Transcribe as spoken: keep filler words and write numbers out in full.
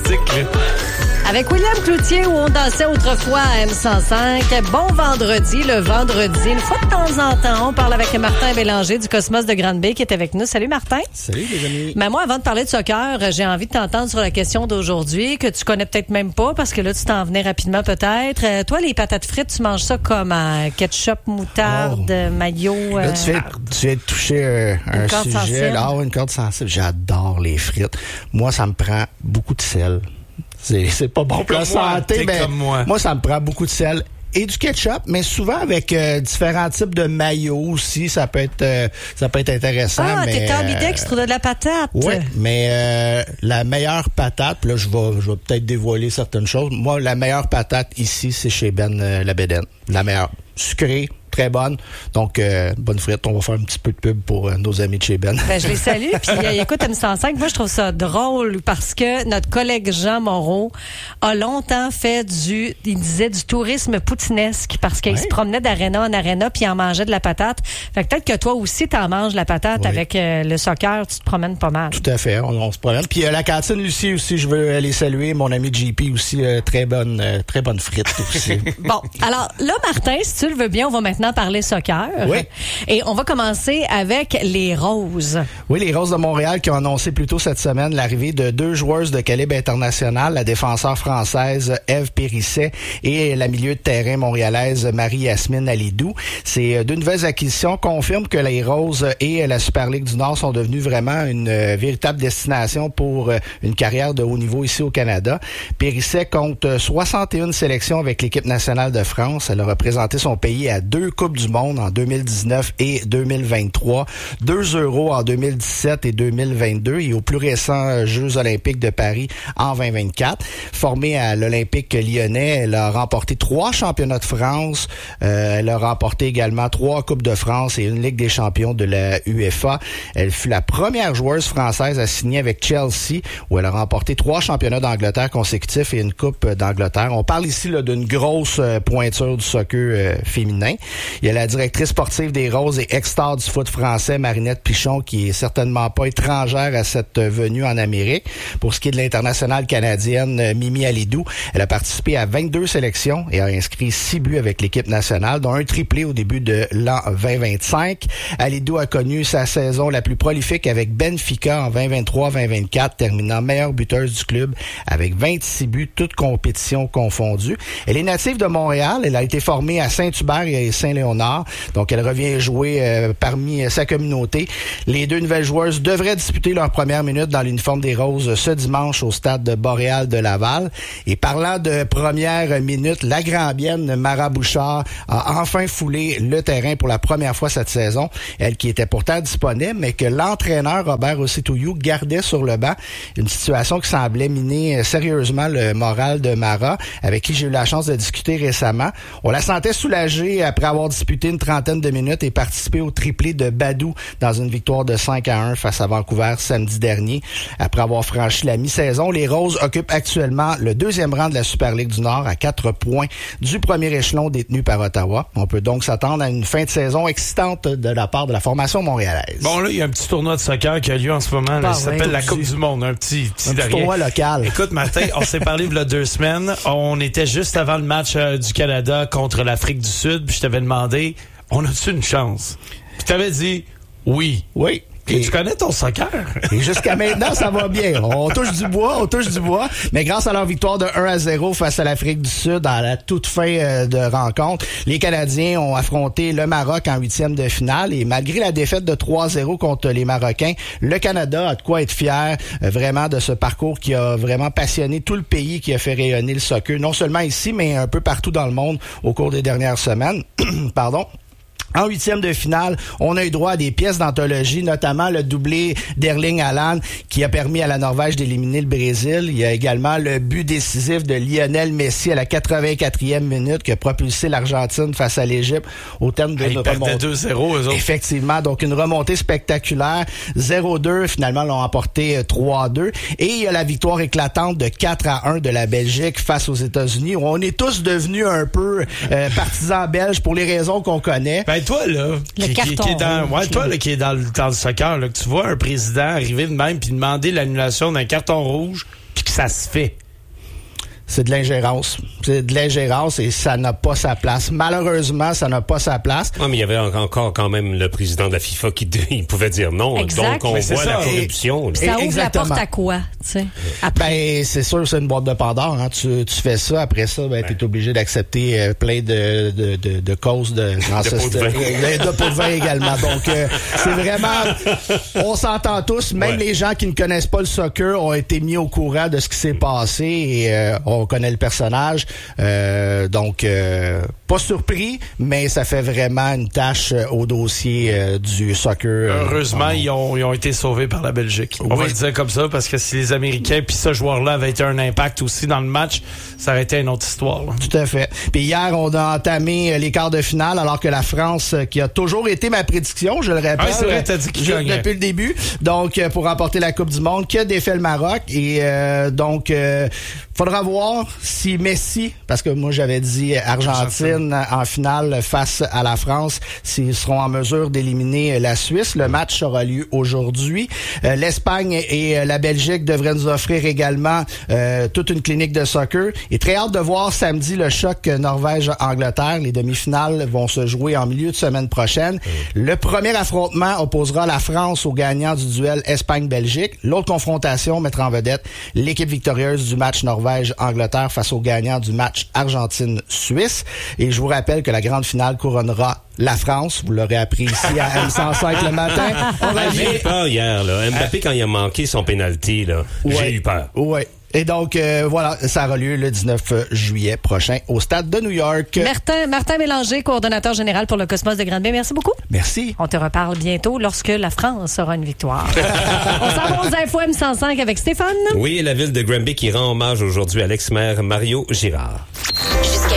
fantastique. Là. Avec William Cloutier, où on dansait autrefois à M cent cinq. Bon vendredi, le vendredi. Une fois de temps en temps, on parle avec Martin Bélanger du Cosmos de Grande-Bay qui est avec nous. Salut Martin. Salut les amis. Mais moi, avant de parler de soccer, j'ai envie de t'entendre sur la question d'aujourd'hui que tu connais peut-être même pas parce que là, tu t'en venais rapidement peut-être. Euh, toi, les patates frites, tu manges ça comme euh, ketchup, moutarde, oh. mayo. Euh, là, tu viens, tu viens de toucher euh, un sujet. Sensible. Là, oh, une corde sensible. J'adore les frites. Moi, ça me prend beaucoup de sel. C'est, c'est pas bon pour la santé, mais moi. moi, ça me prend beaucoup de sel et du ketchup, mais souvent avec euh, différents types de mayo aussi, ça peut être euh, ça peut être intéressant. Ah, mais, t'es ambidextre euh, de la patate. Oui, mais euh, la meilleure patate, là, je vais je vais peut-être dévoiler certaines choses. Moi, la meilleure patate ici, c'est chez Ben euh, la Bédaine. La meilleure. Sucrée, très bonne. Donc, euh, bonne frite. On va faire un petit peu de pub pour euh, nos amis de chez Ben. Ben, je les salue. Puis, euh, écoute, M cent cinq, moi, je trouve ça drôle parce que notre collègue Jean Moreau a longtemps fait du, il disait du tourisme poutinesque parce qu'il ouais. se promenait d'aréna en aréna puis il en mangeait de la patate. Fait que peut-être que toi aussi, t'en manges de la patate oui. avec euh, le soccer. Tu te promènes pas mal. Tout à fait. On, on se promène. Puis, euh, la cantine Lucie aussi, je veux aller saluer. Mon ami J P aussi, euh, très bonne, euh, très bonne frite aussi. Bon. Alors, là, Martin, si tu le veux bien, on va maintenant parler soccer. Oui. Et on va commencer avec les Roses. Oui, les Roses de Montréal qui ont annoncé plus tôt cette semaine l'arrivée de deux joueuses de calibre international, la défenseur française Ève Périsset et la milieu de terrain montréalaise Marie-Yasmine Alidou. Ces deux nouvelles acquisitions confirment que les Roses et la Super Ligue du Nord sont devenues vraiment une euh, véritable destination pour euh, une carrière de haut niveau ici au Canada. Périsset compte soixante et une sélections avec l'équipe nationale de France. Elle a représenté son pays à deux Coupes du Monde en deux mille dix-neuf et deux mille vingt-trois, deux Euros en deux mille dix-sept et deux mille vingt-deux et aux plus récents Jeux olympiques de Paris en vingt vingt-quatre. Formée à l'Olympique lyonnais, elle a remporté trois championnats de France. Euh, elle a remporté également trois Coupes de France et une Ligue des champions de la UEFA. Elle fut la première joueuse française à signer avec Chelsea où elle a remporté trois championnats d'Angleterre consécutifs et une Coupe d'Angleterre. On parle ici là, d'une grosse euh, pointure du soccer euh, féminin. Il y a la directrice sportive des Roses et ex-star du foot français, Marinette Pichon, qui est certainement pas étrangère à cette venue en Amérique. Pour ce qui est de l'internationale canadienne, Mimi Alidou, elle a participé à vingt-deux sélections et a inscrit six buts avec l'équipe nationale, dont un triplé au début de l'an vingt vingt-cinq. Alidou a connu sa saison la plus prolifique avec Benfica en vingt vingt-trois vingt vingt-quatre, terminant meilleure buteuse du club avec vingt-six buts, toutes compétitions confondues. Elle est native de Montréal. Elle a été formée à Saint-Hubert et Saint-Léonard. Donc, elle revient jouer euh, parmi sa communauté. Les deux nouvelles joueuses devraient disputer leur première minute dans l'uniforme des Roses ce dimanche au stade de Boréal de Laval. Et parlant de première minute, la Grambienne Mara Bouchard a enfin foulé le terrain pour la première fois cette saison. Elle qui était pourtant disponible, mais que l'entraîneur Robert Ossetouyou gardait sur le banc. Une situation qui semblait miner sérieusement le moral de Mara, avec qui j'ai eu la chance de discuter récemment. On la sentait soulagée après avoir disputé une trentaine de minutes et participé au triplé de Badou dans une victoire de cinq à un face à Vancouver samedi dernier. Après avoir franchi la mi-saison, les Roses occupent actuellement le deuxième rang de la Super Ligue du Nord à quatre points du premier échelon détenu par Ottawa. On peut donc s'attendre à une fin de saison excitante de la part de la formation montréalaise. Bon, là, il y a un petit tournoi de soccer qui a lieu en ce moment. Là, ah, ça ouais, s'appelle la Coupe du Monde. Un petit, petit, un petit tournoi local. Écoute, Martin, on s'est parlé il y a deux semaines. On était juste avant le match euh, du Canada contre l'Afrique du Sud. Puis je t'avais demandé, on a-tu une chance? Puis t'avais dit, oui. Oui. Et, et tu connais ton soccer. Et jusqu'à maintenant, ça va bien. On touche du bois, on touche du bois. Mais grâce à leur victoire de un à zéro face à l'Afrique du Sud à la toute fin euh, de rencontre, les Canadiens ont affronté le Maroc en huitième de finale. Et malgré la défaite de trois à zéro contre les Marocains, le Canada a de quoi être fier euh, vraiment de ce parcours qui a vraiment passionné tout le pays, qui a fait rayonner le soccer, non seulement ici, mais un peu partout dans le monde au cours des dernières semaines. Pardon. En huitième de finale, on a eu droit à des pièces d'anthologie, notamment le doublé d'Erling Haaland qui a permis à la Norvège d'éliminer le Brésil. Il y a également le but décisif de Lionel Messi à la quatre-vingt-quatrième minute qui a propulsé l'Argentine face à l'Égypte au terme de ah, une remontée. deux zéro, eux autres. Effectivement, donc une remontée spectaculaire. zéro deux, finalement, l'ont emporté trois à deux. Et il y a la victoire éclatante de quatre à un de la Belgique face aux États-Unis. On est tous devenus un peu euh, partisans belges pour les raisons qu'on connaît. Ben, Hey, toi, là, Le qui, qui, carton qui est dans, rouge, ouais, toi, là. là, qui est dans le, dans le soccer, là, que tu vois un président arriver de même puis demander l'annulation d'un carton rouge puis que ça se fait. C'est de l'ingérence. C'est de l'ingérence et ça n'a pas sa place. Malheureusement, ça n'a pas sa place. Oui, mais il y avait encore quand même le président de la FIFA qui il pouvait dire non. Exact. Donc, on Mais c'est voit ça. la corruption. Ça là. ouvre Exactement. la porte à quoi, tu sais? Après. Ben, c'est sûr, c'est une boîte de Pandore. Hein. Tu, tu fais ça, après ça, ben, t'es obligé d'accepter euh, plein de, de, de, de causes de, non, ça, pots de c'est- vin. de, de pots de vin également. Donc, euh, c'est vraiment, on s'entend tous. Même Ouais. les gens qui ne connaissent pas le soccer ont été mis au courant de ce qui s'est passé et euh, on connaît le personnage. Euh, donc, euh, pas surpris, mais ça fait vraiment une tâche euh, au dossier euh, du soccer. euh, Heureusement, en- ils ont, ils ont été sauvés par la Belgique. On Oui. va le dire comme ça, parce que si les Américains puis ce joueur-là avait été un impact aussi dans le match, ça aurait été une autre histoire. Là. Tout à fait. Puis hier, on a entamé euh, les quarts de finale, alors que la France, euh, qui a toujours été ma prédiction, je le répète, Ah, c'est vrai, euh, t'as dit qu'il ju- gagnait. depuis le début, donc euh, pour remporter la Coupe du Monde, qui a défait le Maroc. Et euh, donc, euh, faudra voir si Messi, parce que moi j'avais dit Argentine en finale face à la France, s'ils seront en mesure d'éliminer la Suisse. Le match aura lieu aujourd'hui. Euh, L'Espagne et euh, la Belgique devraient nous offrir également euh, toute une clinique de soccer. Et très hâte de voir samedi le choc Norvège-Angleterre. Les demi-finales vont se jouer en milieu de semaine prochaine. Le premier affrontement opposera la France au gagnant du duel Espagne-Belgique. L'autre confrontation mettra en vedette l'équipe victorieuse du match Norvège-Angleterre face au gagnant du match Argentine-Suisse. Et je vous rappelle que la grande finale couronnera la France. Vous l'aurez appris ici à M cent cinq le matin. On va J'ai eu peur hier, là. Mbappé, quand il a manqué son pénalty, là, Ouais. j'ai eu peur. Ouais. Et donc, euh, voilà, ça aura lieu le dix-neuf juillet prochain au stade de New York. Martin, Martin Bélanger, coordonnateur général pour le Cosmos de Granby. Merci beaucoup. Merci. On te reparle bientôt lorsque la France aura une victoire. On s'en va aux infos M cent cinq avec Stéphane. Oui, la ville de Granby qui rend hommage aujourd'hui à l'ex-maire Mario Girard. Jusqu'à